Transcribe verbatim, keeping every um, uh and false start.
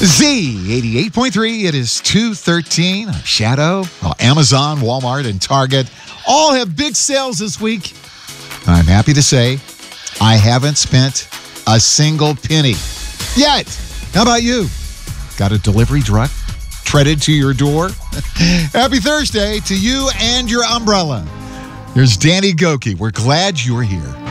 Z eighty-eight point three. It is two thirteen. Shadow, well, Amazon, Walmart, and Target all have big sales this week. I'm happy to say I haven't spent a single penny yet. How about you? Got a delivery truck treaded to your door? Happy Thursday to you and your umbrella. Here's Danny Gokey. We're glad you're here.